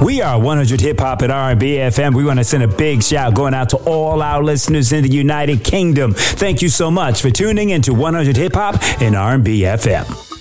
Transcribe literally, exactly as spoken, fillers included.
We are one hundred Hip Hop and R and B F M. We want to send a big shout going out to all our listeners in the United Kingdom. Thank you so much for tuning into one hundred Hip Hop and R and B F M.